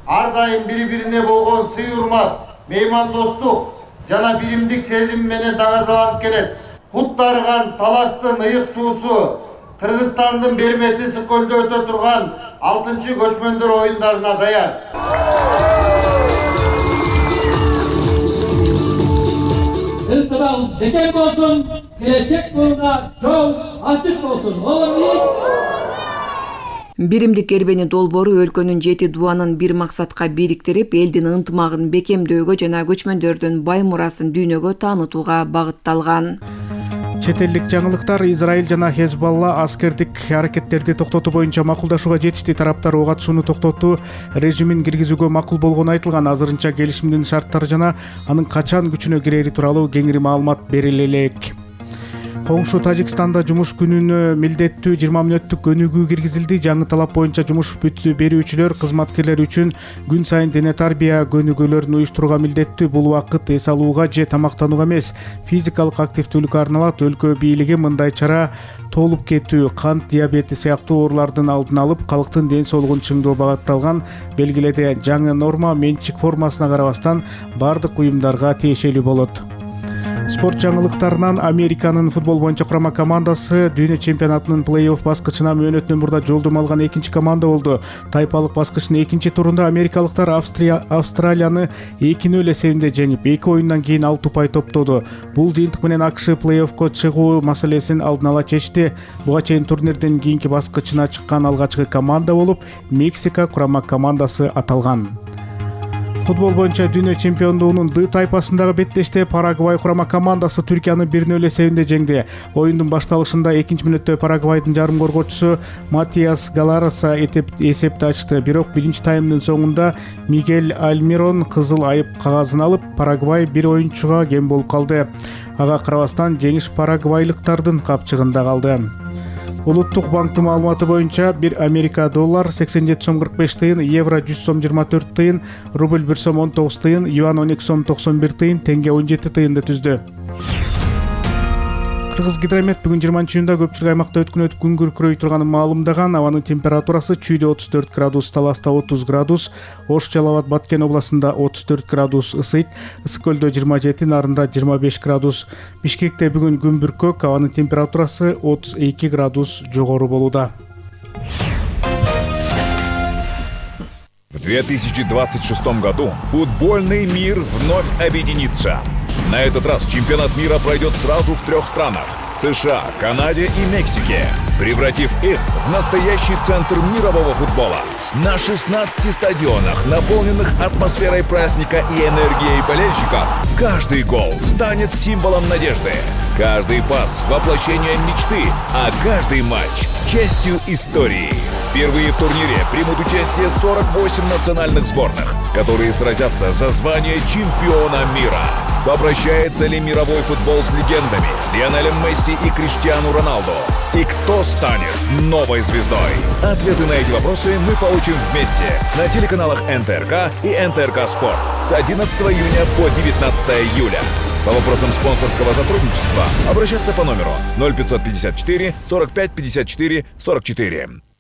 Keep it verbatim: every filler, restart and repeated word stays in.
ар дайым бири-бирине болгон сый-урмат, меймандостук жана биримдик сезим менен дагазаланып келет. Кут дарыган Таластын ыйык суусу Кыргызстандын Бермети Көлдө өтө турган алтынчы көчмөндөр оюндарына даяр. Iltibamız bekem olsun, gelecek yoluna yol açık olsun. Olur mu? Биримдик кербени долбоору өлкөнүн жети дубанын бир максатка бириктирип, элдин ынтымагын бекемдөөгө жана көчмөндөрдүн бай мурасын дүйнөгө таанытууга багытталган. Чет элдик жаңылыктар. Израиль жана Хезболла аскердик аракеттерди токтотуу боюнча макулдашууга жетишти. Тараптар ок атышууну токтотуу режимин киргизүүгө макул болгону айтылган. Азырынча келишимдин шарттары жана анын качан күчүнө кирери тууралуу кеңири маалымат бериле элек. Коңшу Тажикстанда жумуш күнүнө милдеттүү жыйырма мүнөттүк көнүгүү киргизилди. Жаңы талап боюнча жумуш берүүчүлөр кызматкерлер үчүн күн сайын дене тарбия көнүгүүлөрүн уюштурууга милдеттүү. Бул убакыт эс алууга же тамактанууга эмес, физикалык активдүүлүккө арналат. Өлкө бийлиги мындай чара толуп кетүү, кант диабети сыяктуу оорулардын алдын алып, калктын ден соолугун чыңдоо багытталган белгиледи. Жаңы норма менчик формасына карабастан бардык уюмдарга тиешелүү болот. Спорт жаңылыктарынан Американын футбол боюнча курама командасы дүйнө чемпионатынын плей-офф баскычына мөөнөтүнөн мурда жолдомо алган экинчи команда болду. Тайпалык баскычтын экинчи турунда америкалыктар Австрия Австралияны эки нөл эсебинде жеңип, эки оюндан кийин алты упай топтоду. Бул жыйынтык менен АКШ плей-оффко чыгуу маселесин алдын ала чечти. Буга чейин турнирдин кийинки баскычына чыккан алгачкы команда болуп, Мексика курама командасы аталган. Футбол боюнча дүйнө чемпиондугунун Д тайпасындагы беттеште Парагвай курама командасы Түркияны бир нөл эсебинде жеңди. Оюндун башталышында экинчи мүнөттө Парагвайдын жарым коргоочусу Матиас Галароса эсепти ачты. Бирок биринчи таймдын соңунда Мигель Альмирон кызыл айып кагазын алып, Парагвай бир оюнчуга кем болуп калды. Ага карабастан жеңиш парагвайлыктардын капчыгында калды. Улуттук банктын маалыматы боюнча бир Америка доллар сексен жети сом кырк беш тыйын, евро жүз сом жыйырма төрт тыйын, рубль бир сом он тогуз тыйын, юан он эки сом токсон бир тыйын, тенге он жети тыйынды түздү. Кыргызгидромет бүгүн жыйырманчы июнда көпчүлүк аймакта өткөн өтүп күн күркүрөй турганын маалымдаган. Абанын температурасы Чүйдө отуз төрт градус, Таласта отуз градус, Ош Жалал Абад Баткен областында отуз төрт градус ысыйт, Ысык көлдө жыйырма жети, Нарында жыйырма беш градус. Бишкекте бүгүн күн бүркөк, абанын температурасы отуз эки градус жогору болууда. В две тысячи двадцать шестом году футбольный мир вновь объединится. На этот раз чемпионат мира пройдет сразу в трех странах – США, Канаде и Мексике, превратив их в настоящий центр мирового футбола. На шестнадцати стадионах, наполненных атмосферой праздника и энергией болельщиков, каждый гол станет символом надежды, каждый пас – воплощением мечты, а каждый матч – частью истории. Впервые в турнире примут участие сорок восемь национальных сборных, которые сразятся за звание чемпиона мира. Попрощается ли мировой футбол с легендами Лионелем Месси и Криштиану Роналду? И кто станет новой звездой? Ответы на эти вопросы мы получим вместе на телеканалах эн тэ эр ка и эн тэ эр ка Спорт с одиннадцатого июня по девятнадцатое июля. По вопросам спонсорского сотрудничества обращаться по номеру ноль пятьсот пятьдесят четыре сорок пять пятьдесят четыре сорок четыре.